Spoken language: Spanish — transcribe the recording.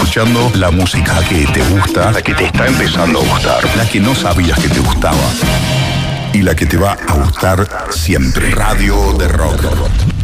escuchando la música que te gusta, la que te está empezando a gustar, la que no sabías que te gustaba y la que te va a gustar siempre. Radio de Rock.